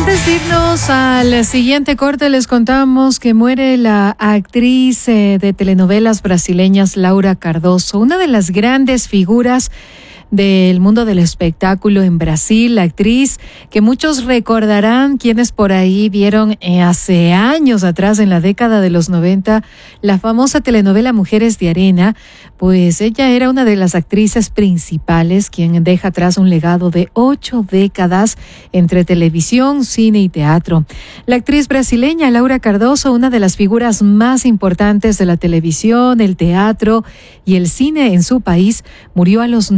Antes de irnos al siguiente corte, les contamos que muere la actriz de telenovelas brasileñas Laura Cardoso, una de las grandes figuras del mundo del espectáculo en Brasil, la actriz que muchos recordarán, quienes por ahí vieron hace años atrás, en la década de los 90, la famosa telenovela Mujeres de Arena. Pues ella era una de las actrices principales, quien deja atrás un legado de 8 décadas entre televisión, cine y teatro. La actriz brasileña Laura Cardoso, una de las figuras más importantes de la televisión, el teatro y el cine en su país, murió a los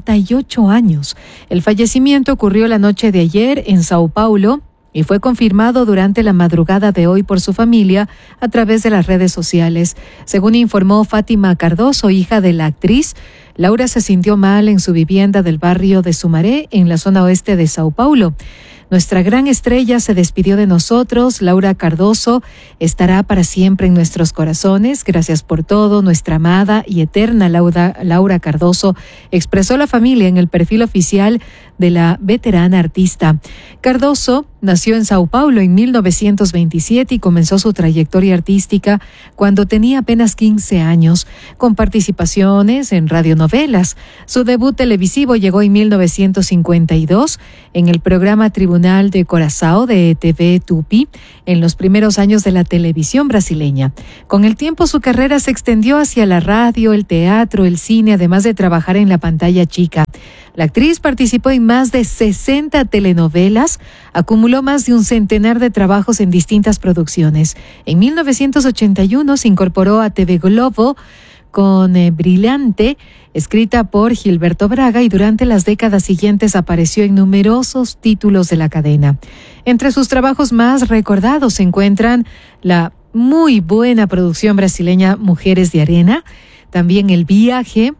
98 años. El fallecimiento ocurrió la noche de ayer en Sao Paulo y fue confirmado durante la madrugada de hoy por su familia a través de las redes sociales. Según informó Fátima Cardoso, hija de la actriz, Laura se sintió mal en su vivienda del barrio de Sumaré, en la zona oeste de Sao Paulo. Nuestra gran estrella se despidió de nosotros. Laura Cardoso estará para siempre en nuestros corazones. Gracias por todo, nuestra amada y eterna Laura Cardoso, expresó la familia en el perfil oficial de la veterana artista. Cardoso nació en Sao Paulo en 1927 y comenzó su trayectoria artística cuando tenía apenas 15 años, con participaciones en radionovelas. Su debut televisivo llegó en 1952 en el programa Tribunal de Coração de TV Tupi, en los primeros años de la televisión brasileña. Con el tiempo, su carrera se extendió hacia la radio, el teatro, el cine, además de trabajar en la pantalla chica. La actriz participó en más de 60 telenovelas, acumuló más de un centenar de trabajos en distintas producciones. En 1981 se incorporó a TV Globo con Brilhante, escrita por Gilberto Braga, y durante las décadas siguientes apareció en numerosos títulos de la cadena. Entre sus trabajos más recordados se encuentran la muy buena producción brasileña Mujeres de Arena, también El Viaje,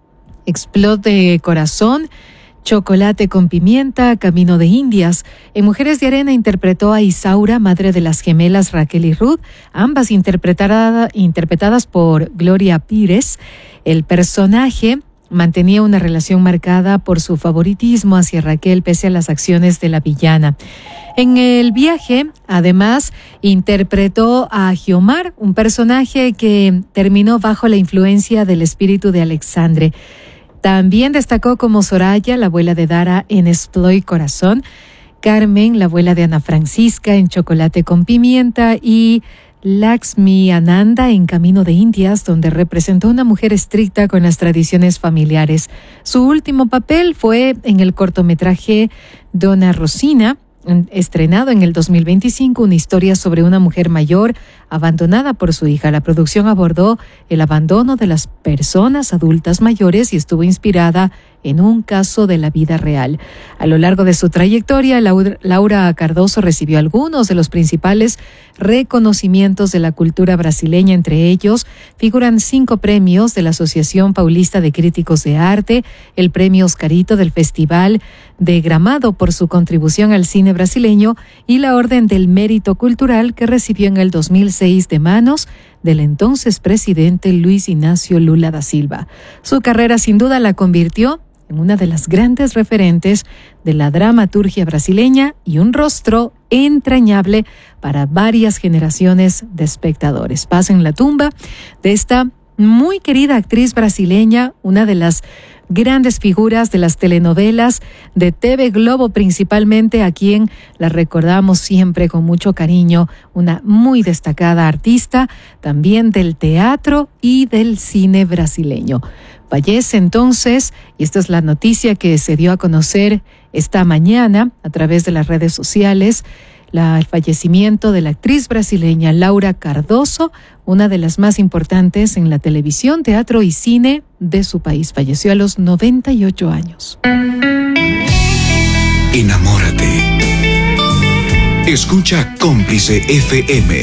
Explote Corazón, Chocolate con Pimienta, Camino de Indias. En Mujeres de Arena interpretó a Isaura, madre de las gemelas Raquel y Ruth, ambas interpretadas por Gloria Pires. El personaje mantenía una relación marcada por su favoritismo hacia Raquel pese a las acciones de la villana. En El Viaje, además, interpretó a Giomar, un personaje que terminó bajo la influencia del espíritu de Alexandre. También destacó como Soraya, la abuela de Dara, en Explote Corazón, Carmen, la abuela de Ana Francisca, en Chocolate con Pimienta, y Laxmi Ananda en Camino de Indias, donde representó a una mujer estricta con las tradiciones familiares. Su último papel fue en el cortometraje Dona Rosina, estrenado en el 2025, una historia sobre una mujer mayor abandonada por su hija. La producción abordó el abandono de las personas adultas mayores y estuvo inspirada en un caso de la vida real. A lo largo de su trayectoria, Laura Cardoso recibió algunos de los principales reconocimientos de la cultura brasileña. Entre ellos figuran 5 premios de la Asociación Paulista de Críticos de Arte, el premio Oscarito del Festival de Gramado por su contribución al cine brasileño y la Orden del Mérito Cultural que recibió en el 2006 de manos del entonces presidente Luis Ignacio Lula da Silva. Su carrera sin duda la convirtió en una de las grandes referentes de la dramaturgia brasileña y un rostro entrañable para varias generaciones de espectadores. Paz en la tumba de esta muy querida actriz brasileña, una de las grandes figuras de las telenovelas de TV Globo, principalmente, a quien la recordamos siempre con mucho cariño, una muy destacada artista también del teatro y del cine brasileño. Fallece entonces, y esta es la noticia que se dio a conocer esta mañana a través de las redes sociales, el fallecimiento de la actriz brasileña Laura Cardoso, una de las más importantes en la televisión, teatro y cine de su país. Falleció a los 98 años. Enamórate. Escucha Cómplice FM.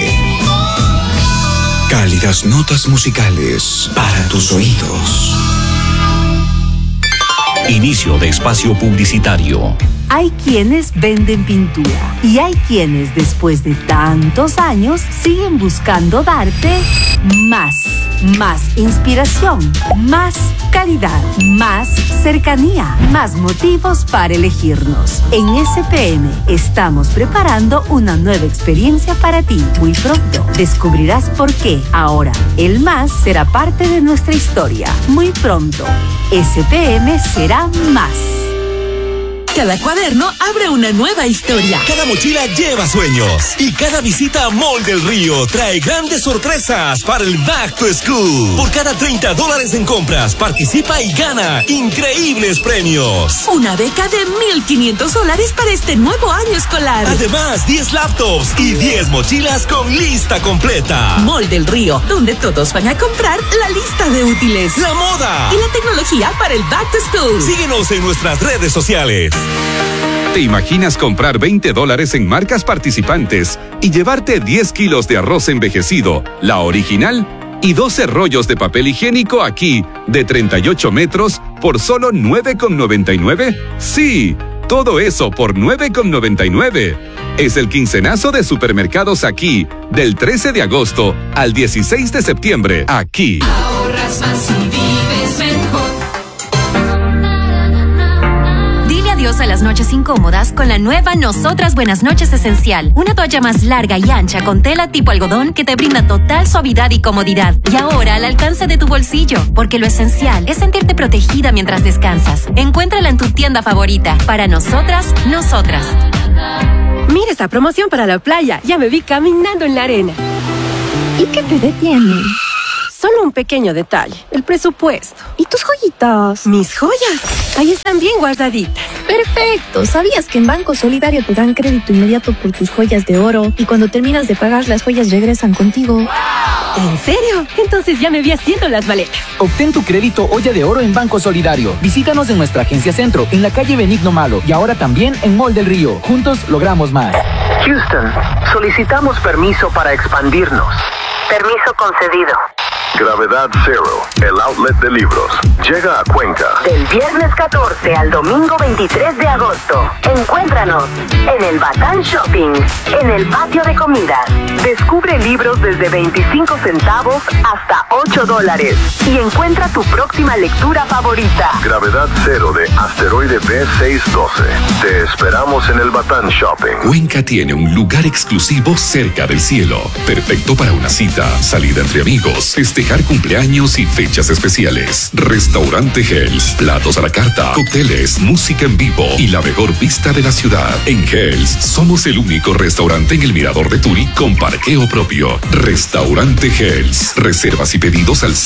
Cálidas notas musicales para tus oídos. Inicio de espacio publicitario. Hay quienes venden pintura y hay quienes después de tantos años siguen buscando darte más inspiración, más calidad, más cercanía, más motivos para elegirnos. En SPM estamos preparando una nueva experiencia para ti. Muy pronto descubrirás por qué ahora el más será parte de nuestra historia. Muy pronto, SPM será más. Cada cuaderno abre una nueva historia. Cada mochila lleva sueños. Y cada visita a Mall del Río trae grandes sorpresas para el Back to School. Por cada $30 en compras, participa y gana increíbles premios. Una beca de $1,500 para este nuevo año escolar. Además, 10 laptops y 10 mochilas con lista completa. Mall del Río, donde todos van a comprar la lista de útiles, la moda y la tecnología para el Back to School. Síguenos en nuestras redes sociales. ¿Te imaginas comprar $20 en marcas participantes y llevarte 10 kilos de arroz envejecido, la original, y 12 rollos de papel higiénico aquí, de 38 metros, por solo $9,99? Sí, todo eso por $9,99. Es el quincenazo de Supermercados Aquí, del 13 de agosto al 16 de septiembre, aquí. Ahorras más y vives mejor. Adiós a las noches incómodas con la nueva Nosotras Buenas Noches Esencial. Una toalla más larga y ancha con tela tipo algodón que te brinda total suavidad y comodidad. Y ahora al alcance de tu bolsillo, porque lo esencial es sentirte protegida mientras descansas. Encuéntrala en tu tienda favorita. Para nosotras. Mira esta promoción para la playa. Ya me vi caminando en la arena. ¿Y qué te detiene? Solo un pequeño detalle, el presupuesto. ¿Y tus joyitas? ¿Mis joyas? Ahí están bien guardaditas. Perfecto. ¿Sabías que en Banco Solidario te dan crédito inmediato por tus joyas de oro? Y cuando terminas de pagar, las joyas regresan contigo. ¿En serio? Entonces ya me vi haciendo las maletas. Obtén tu crédito olla de oro en Banco Solidario. Visítanos en nuestra agencia centro, en la calle Benigno Malo, y ahora también en Mall del Río. Juntos logramos más. Houston, solicitamos permiso para expandirnos. Permiso concedido. Gravedad Cero, el outlet de libros, llega a Cuenca. Del viernes 14 al domingo 23 de agosto. Encuéntranos en el Batán Shopping, en el patio de comidas. Descubre libros desde 25 centavos hasta $8 y encuentra tu próxima lectura favorita. Gravedad Cero de Asteroide B612. Te esperamos en el Batán Shopping. Cuenca tiene un lugar exclusivo cerca del cielo, perfecto para una cita, salida entre amigos, festejar cumpleaños y fechas especiales. Restaurante Hells, platos a la carta, cócteles, música en vivo y la mejor vista de la ciudad. En Hells somos el único restaurante en el Mirador de Turi con parqueo propio. Restaurante Hells. Reservas y pedidos al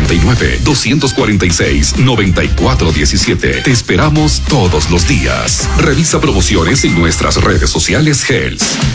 099-246-9417. Te esperamos todos los días. Revisa promociones en nuestras redes sociales Hells.